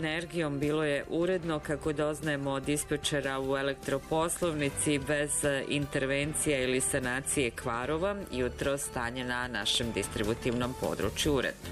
energijom bilo je uredno, kako doznajemo od dispečera u elektroposlovnici, bez intervencija ili sanacije kvarova. Jutro stanje na našem distributivnom području uredno.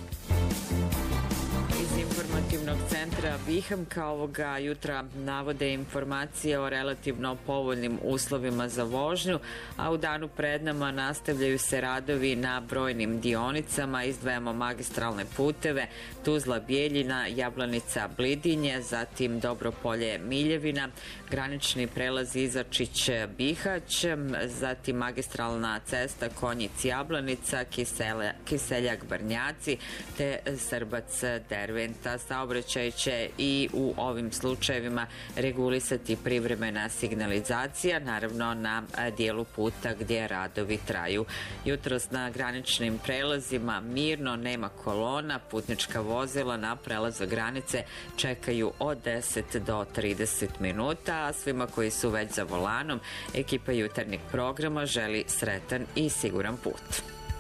Iz informativnog centra Bihamka ovoga jutra navode informacije o relativno povoljnim uslovima za vožnju, a u danu pred nama nastavljaju se radovi na brojnim dionicama. Izdvajamo magistralne puteve Tuzla-Bjeljina, Jablanica-Blidinje, zatim Dobropolje-Miljevina, granični prelaz Izačić-Bihać, zatim magistralna cesta Konjic-Jablanica, Kiseljak-Brnjaci te Srbac-Derventa. Saobraćaj će i u ovim slučajevima regulisati privremena signalizacija, naravno na dijelu puta gdje radovi traju. Jutros na graničnim prelazima mirno, nema kolona, putnička vozila na prelazu granice čekaju od 10 do 30 minuta, a svima koji su već za volanom, ekipa jutarnjeg programa želi sretan i siguran put.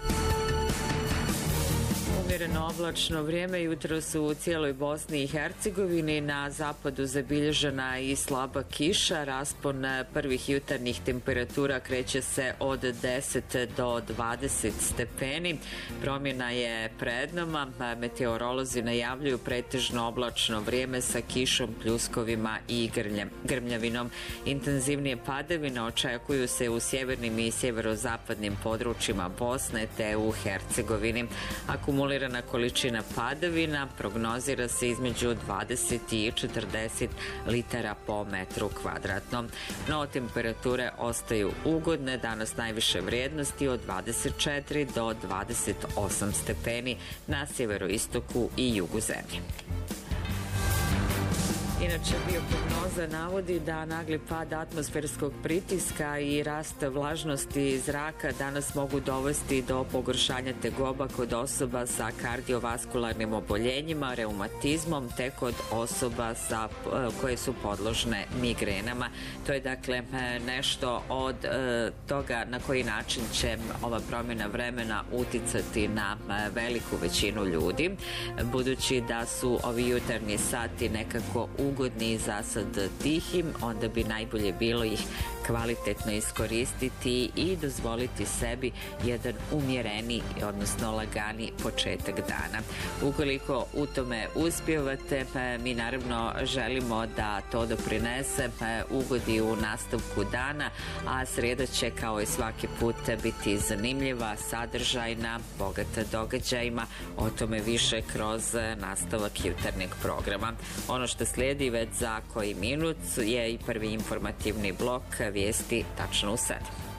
Umjereno oblačno vrijeme jutro su u cijeloj Bosni i Hercegovini. Na zapadu zabilježena i slaba kiša. Raspon prvih jutarnjih temperatura kreće se od 10 do 20 stepeni. Promjena je pred nama. Meteorolozi najavljuju pretežno oblačno vrijeme sa kišom, pljuskovima i grmljavinom. Intenzivnije padavine očekuju se u sjevernim i sjeverozapadnim područjima Bosne te u Hercegovini. Akumulirana količina padavina prognozira se između 20 i 40 litara po metru kvadratnom. No, temperature ostaju ugodne, danas najviše vrijednosti od 24 do 28 stepeni na sjeveroistoku i jugu zemlje. Inače, bioprognoza navodi da nagli pad atmosferskog pritiska i rast vlažnosti zraka danas mogu dovesti do pogoršanja tegoba kod osoba sa kardiovaskularnim oboljenjima, reumatizmom, te kod osoba koje su podložne migrenama. To je dakle nešto od toga na koji način će ova promjena vremena uticati na veliku većinu ljudi. Budući da su ovi jutarnji sati nekako ugodni, za sad tihim, onda bi najbolje bilo ih kvalitetno iskoristiti i dozvoliti sebi jedan umjereni, odnosno lagani početak dana. Ukoliko u tome uspijevate, mi naravno želimo da to doprinese ugodi u nastavku dana, a srijeda će kao i svaki put biti zanimljiva, sadržajna, bogata događajima. O tome više kroz nastavak jutarnjeg programa. Ono što slijedi već za koji minut je i prvi informativni blok vijesti tačno u 7.